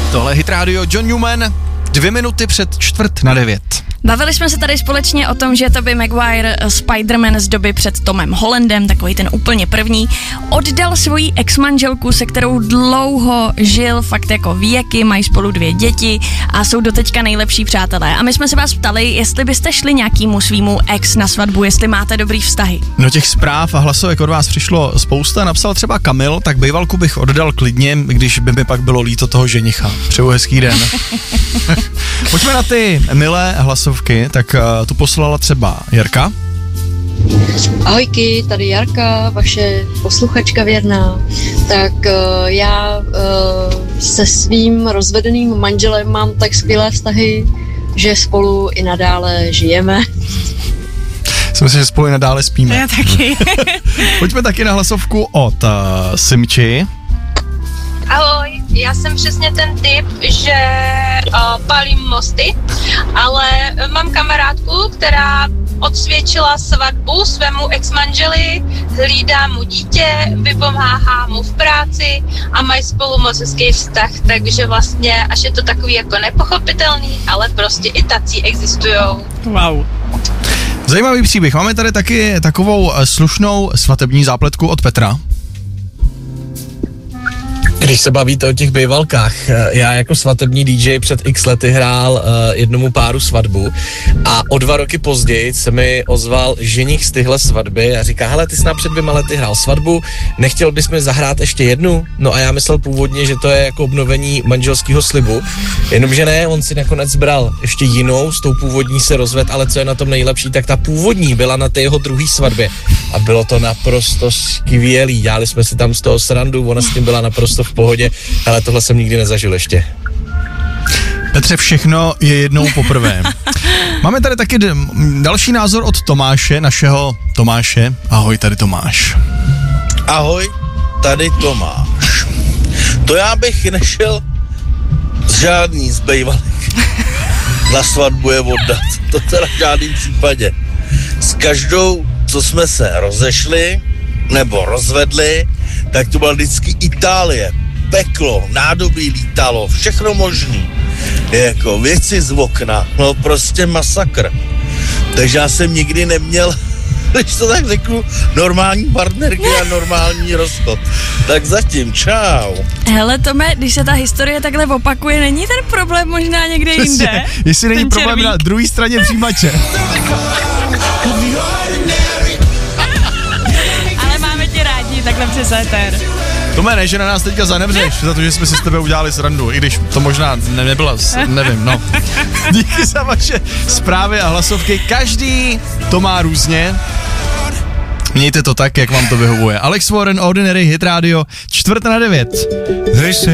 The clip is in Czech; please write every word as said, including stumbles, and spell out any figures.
Tohle je Hit Radio, John Newman, dvě minuty před čtvrt na devět. Bavili jsme se tady společně o tom, že Tobey Maguire, Spider-Man z doby před Tomem Hollandem, takový ten úplně první, oddal svoji ex-manželku, se kterou dlouho žil, fakt jako věky, mají spolu dvě děti a jsou doteďka nejlepší přátelé. A my jsme se vás ptali, jestli byste šli nějakému svýmu ex na svatbu, jestli máte dobrý vztahy. No těch zpráv a hlasovek od vás přišlo spousta, napsal třeba Kamil, tak bývalku bych oddal klidně, když by mi pak bylo líto toho ženicha. Přeju hezký den. Pojďme na ty milé hlasovky, tak uh, tu poslala třeba Jarka. Ahojky, tady Jarka, vaše posluchačka věrná. Tak uh, já uh, se svým rozvedeným manželem mám tak skvělé vztahy, že spolu i nadále žijeme. Myslím si, že spolu i nadále spíme. Já taky. Pojďme taky na hlasovku od uh, Simči. Ahoj, já jsem přesně ten typ, že uh, palím mosty, ale mám kamarádku, která odsvědčila svatbu svému ex-manželi, hlídá mu dítě, vypomáhá mu v práci a mají spolu moc hezký vztah, takže vlastně až je to takový jako nepochopitelný, ale prostě i tací existujou. Wow. Zajímavý příběh. Máme tady taky takovou slušnou svatební zápletku od Petra. Když se bavíte o těch bývalkách, já jako svatební dý džej před x lety hrál uh, jednomu páru svatbu a o dva roky později se mi ozval ženich z tyhle svatby a říká, hele, ty jsi nám před dvěma lety hrál svatbu, nechtěl bys mi zahrát ještě jednu? No a já myslel původně, že to je jako obnovení manželského slibu, jenomže ne, on si nakonec bral ještě jinou, s tou původní se rozvedl, ale co je na tom nejlepší, tak ta původní byla na té jeho druhé svatbě a bylo to naprosto skvělý, dělali jsme si tam z toho srandu, ona s tím byla naprosto v pohodě, ale tohle jsem nikdy nezažil ještě. Petře, všechno je jednou poprvé. Máme tady taky d- další názor od Tomáše, našeho Tomáše. Ahoj, tady Tomáš. Ahoj, tady Tomáš. To já bych nešel z žádný z bejvalek na svatbu je oddat. To teda v žádným případě. S každou, co jsme se rozešli nebo rozvedli, tak to byla vždycky Itálie. Peklo, nádobí lítalo, všechno možný. Jako věci z okna, no prostě masakr. Takže já jsem nikdy neměl, když to tak řeknu, normální partnerky a normální rozchod. Tak zatím, čau. Hele Tome, když se ta historie takhle opakuje, není ten problém možná někde jinde? Jestli není ten problém červík. na druhé straně přijímače. Ale máme tě rádi, takhle přes éter. Tome, ne, že na nás teďka zanevřeš za to, že jsme si s tebe udělali srandu, i když to možná ne, nebyla, nevím, no. Díky za vaše zprávy a hlasovky, každý to má různě. Mějte to tak, jak vám to vyhovuje. Alex Warren, Ordinary, Hit Radio, čtvrt na devět.